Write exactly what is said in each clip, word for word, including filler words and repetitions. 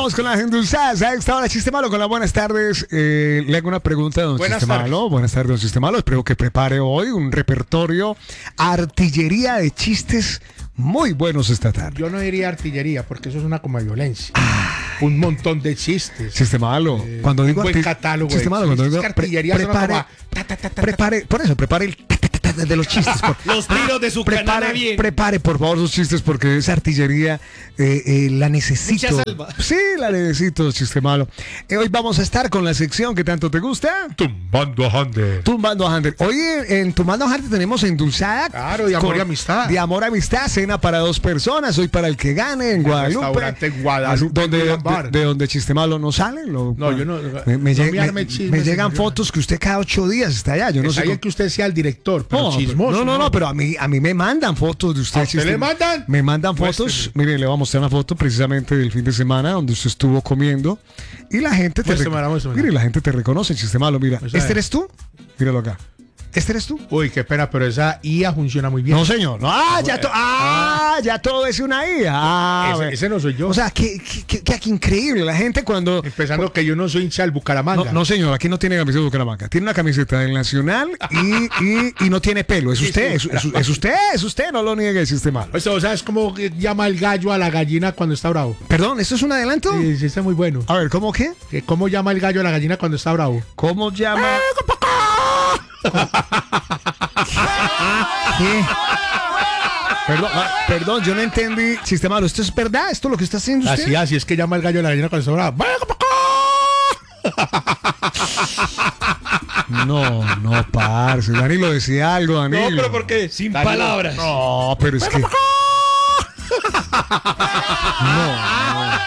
vamos con las endulzadas. A esta hora, Chiste Malo, con las buenas tardes. Eh, le hago una pregunta a don Buenas Chiste tardes. Malo. Buenas tardes, don Chiste Malo. Espero que prepare hoy un repertorio, artillería de chistes muy buenos esta tarde. Yo no diría artillería porque eso es una como violencia. Un montón de chistes. Chiste Malo. Eh, Cuando digo un buen arti- catálogo Chiste de Malo, cuando chistes. digo Es que artillería pre- suena prepare, como a ta, ta, ta, ta, ta. prepare, por eso, prepare el ta, ta, ta, ta de los chistes. por- Los tiros de su canana Prepare, bien. prepare, por favor, sus chistes, porque esa artillería eh, eh, la necesito. Mucha salva. Sí, la necesito, Chiste Malo. Eh, hoy vamos a estar con la sección que tanto te gusta. Tumbando a Hunter. Tumbando a Hunter. Hoy en, en Tumbando a Hunter tenemos endulzada. Claro, de amor con- y amistad. De amor y amistad, cena para dos personas. Hoy para el que gane en Guadalupe. restaurante Guadalupe Donde, Grand de, Bar. de donde Chiste Malo no sale. Lo- No, yo no- Me, me no lleg- me arme me- chismes, me llegan señor. fotos que usted cada ocho días está allá. Yo no Está sé. bien cómo- que usted sea el director, pero no, chismoso. no, no, no, pero a mí, a mí me mandan fotos de usted. ¿A usted Chiste- le mandan? Me mandan fotos. Muéstreme. Mire, le voy a mostrar una foto precisamente del fin de semana donde usted estuvo comiendo y la gente te Muéstremela, rec- muéstremela. Mire, la gente te reconoce, Chiste Malo. Mira, Muéstrame. ¿este eres tú? Míralo acá. ¿Este eres tú? Uy, qué pena, pero esa I A funciona muy bien. No, señor. No, ah, ya, to- ah, ya todo es una I A. Ah, ese, bueno. ese no soy yo. O sea, qué, qué, qué- qué increíble. La gente cuando... Empezando que yo no soy hincha del Bucaramanga. No, no, señor, aquí no tiene camiseta de Bucaramanga. Tiene una camiseta del Nacional y, y, y no tiene pelo. Es usted, es, es- es usted, es usted, no lo niegue, Chiste Malo. O sea, o sea, es como que llama el gallo a la gallina cuando está bravo. Perdón, ¿esto es un adelanto? Sí, sí, está muy bueno. A ver, ¿cómo qué? Que ¿Cómo llama el gallo a la gallina cuando está bravo? ¿Cómo llama? ¿Qué? Perdón, ah, perdón, yo no entendí. Chiste Malo, ¿esto es verdad? ¿Esto es lo que está haciendo usted? Así, así es que llama el gallo a la gallina cuando está bravo. No, no, parce. Danilo decía algo, Danilo. No, pero ¿por qué? Sin Danilo. palabras. No, pero es que... No, no.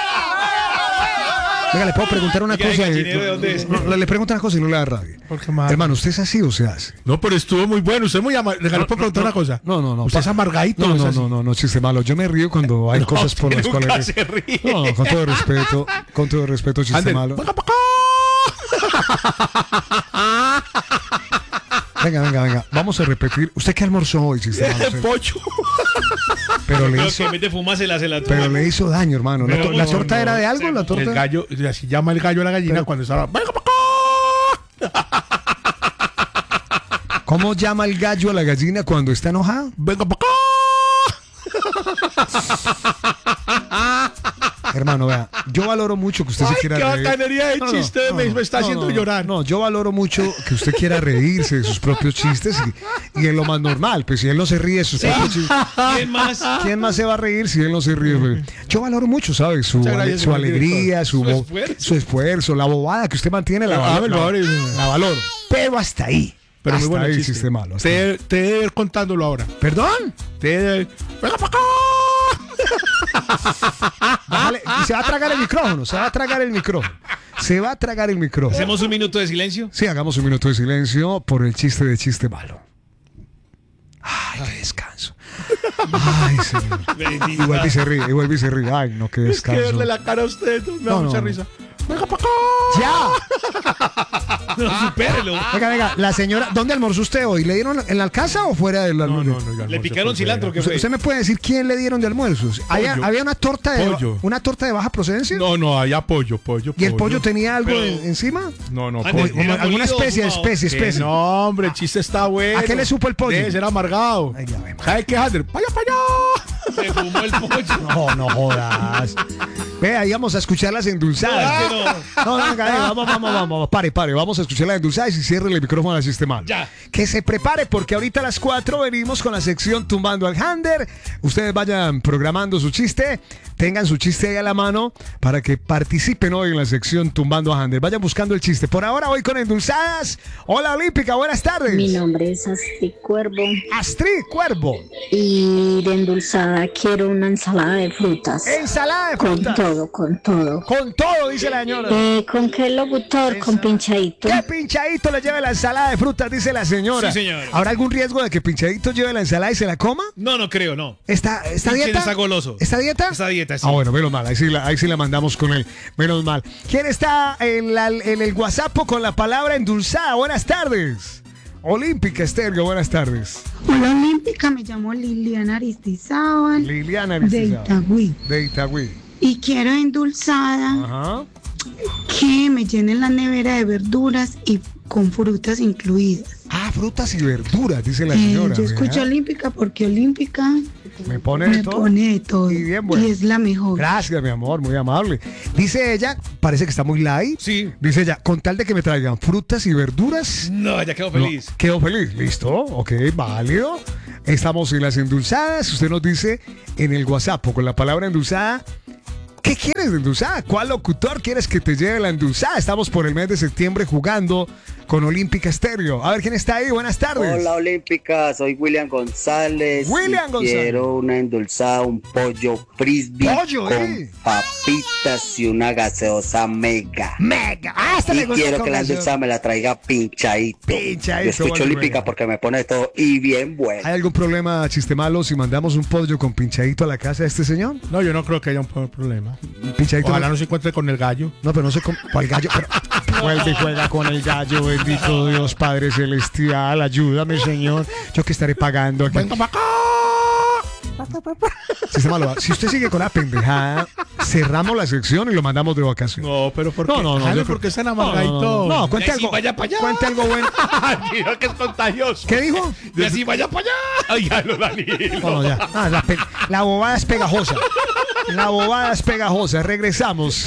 Venga, le puedo preguntar una Oiga, cosa. ¿el y- gallinero de dónde es? no, le, le pregunto una cosa y no le da rabia. ¿Por qué más? Hermano, ¿usted es así o se hace? No, pero estuvo muy bueno. Usted es muy amargado. ¿Le puedo preguntar una cosa? No, no, no. ¿Usted es pa- amargadito? No, o es no, así? no, no, no, Chiste Malo. Yo me río cuando hay cosas por las nunca cuales... se ríe. No, con todo respeto, con todo respeto, Chiste Ander. Malo. Venga, venga, venga. Vamos a repetir. ¿Usted qué almorzó hoy, Chiste Malo? El pollo. Pero le Creo hizo... que mete fuma, se la se la Pero le hizo daño, hermano. ¿La, Pero to- la no, torta no, era de algo? se- ¿La torta? El gallo, así llama el gallo a la gallina Pero- cuando está bravo. ¿Cómo llama el gallo a la gallina cuando está enojado? Venga para acá. Hermano, vea, yo valoro mucho que usted se Ay, quiera qué reír. bacanería de chiste, me- me está haciendo llorar. No, yo valoro mucho que usted quiera reírse de sus propios chistes y, y es lo más normal. Pues si él no se ríe de sus propios chistes, ¿Quién más? ¿quién más se va a reír si él no se ríe? Pues, yo valoro mucho, ¿sabes? Su, Muchas gracias, su señor alegría, su, Su bo- esfuerzo. su esfuerzo, la bobada que usted mantiene, la, Ah, valo- me lo valoro. la- la valoro. Pero hasta ahí. Pero muy hasta bueno ahí, chiste. chiste malo. hasta ahí. Te, te debe ir contándolo ahora. ¿Perdón? Te debe... Venga para acá. Bájale, y se va a tragar el micrófono, se va a tragar el micrófono. Se va a tragar el micrófono. ¿Hacemos un minuto de silencio? Sí, hagamos un minuto de silencio por el chiste de Chiste Malo. Ay, qué descanso. Ay, señor. Bendito. Y vuelve y se ríe, y vuelve y se ríe. Ay, no, qué Es que descanso. verle la cara a usted me da No, mucha no. risa. Venga para acá. ¡Ya! No, supérelo. Venga, venga, la señora, ¿dónde almorzó usted hoy? ¿Le dieron en la alcanza o fuera del No, almuerzo? no, no. yo Le almorcé picaron por cilantro, fuera. ¿qué ¿Usted, fue? usted me puede decir quién le dieron de almuerzos? ¿Había, Pollo. había una torta de Pollo. una torta de baja procedencia? No, no, había pollo, pollo, ¿Y el pollo tenía algo Pero- en- encima? No, no, Ah, pollo. de- Como ¿Era alguna molido o especie, fumado? especie, Que especie. no, hombre, el chiste está bueno. ¿A qué le supo el pollo? Debe ser amargado. Ay, ya ve. ¿Sabe qué, Hunter? ¡Vaya para allá! Se fumó el pollo. No, no jodas. Ve, ahí vamos a escuchar las endulzadas. No, es que No, venga, venga, vamos, vamos, vamos. Pare, pare. Vamos a escuchar las endulzadas y cierre el micrófono al sistema. Ya. Que se prepare porque ahorita a las cuatro venimos con la sección Tumbando al Hander. Ustedes vayan programando su chiste. Tengan su chiste ahí a la mano para que participen hoy en la sección Tumbando a Hander. Vayan buscando el chiste. Por ahora, hoy con endulzadas. Hola, Olímpica. Buenas tardes. Mi nombre es Astrid Cuervo Astrid Cuervo. y de endulzada quiero una ensalada de frutas. Ensalada de Con frutas. todo, con todo. Con todo, dice la señora. Eh, ¿Con qué locutor? Con pinchadito. ¿Qué pinchadito le lleve la ensalada de frutas? Dice la señora. Sí, señor. ¿Habrá algún riesgo de que pinchadito lleve la ensalada y se la coma? No, no creo, no. ¿Está, está ¿Quién dieta? está goloso? ¿Está dieta? Esta dieta, sí. Ah, bueno, menos mal. Ahí sí, la, ahí sí la mandamos con él. Menos mal. ¿Quién está en, la- en el WhatsApp con la palabra endulzada? Buenas tardes. Olímpica Estéreo, buenas tardes. Hola Olímpica, me llamo Liliana Aristizábal Liliana de Aristizábal. Itagüí. De Itagüí. Y quiero endulzada Ajá. que me llenen la nevera de verduras y con frutas incluidas. Ah, frutas y verduras, dice la Eh, señora. yo vea. escucho Olímpica porque Olímpica Me pone de me todo. pone de todo. Y bien bueno. Y es la mejor. Gracias, mi amor, muy amable. Dice ella, parece que está muy light. Sí. Dice ella, con tal de que me traigan frutas y verduras. No, ya quedo no, feliz. quedo feliz, listo, ok, válido. Estamos en las endulzadas. Usted nos dice en el WhatsApp o con la palabra endulzada. ¿Qué quieres de endulzada? ¿Cuál locutor quieres que te lleve la endulzada? Estamos por el mes de septiembre jugando con Olímpica Estéreo. A ver quién está ahí. Buenas tardes. Hola Olímpica, soy William González. William y González. Quiero una endulzada, un pollo frisbee Pollo, con eh. papitas y una gaseosa mega. Mega. Ah, esta Y le gusta quiero con que la gaseosa. endulzada me la traiga pinchadito. Pinchadito, Yo escucho bueno, Olímpica bueno. porque me pone todo y bien bueno. ¿Hay algún problema, chiste malo, si mandamos un pollo con pinchadito a la casa de este señor? No, yo no creo que haya un pro- problema. Pinchadito. Ojalá no- no se encuentre con el gallo. No, pero no sé cómo. ¿Cuál gallo? Pero- Vuelve y juega con el gallo, bendito Dios, Padre Celestial. Ayúdame, Señor. Yo que estaré pagando aquí. Venga para acá. Sistema Loa, si usted sigue con la pendejada, cerramos la sección y lo mandamos de vacaciones. No, pero ¿por qué? No, no, no. Jaime, yo creo- ¿por qué están No, no, amargaditos? No, no, no, cuente Y así algo. vaya pa' allá. Cuente algo bueno. Dios, que es contagioso. ¿Qué dijo? Y así vaya para allá. Ay, ya lo Danilo. No, no, ya. Ah, la, pe- la bobada es pegajosa. La bobada es pegajosa. Regresamos.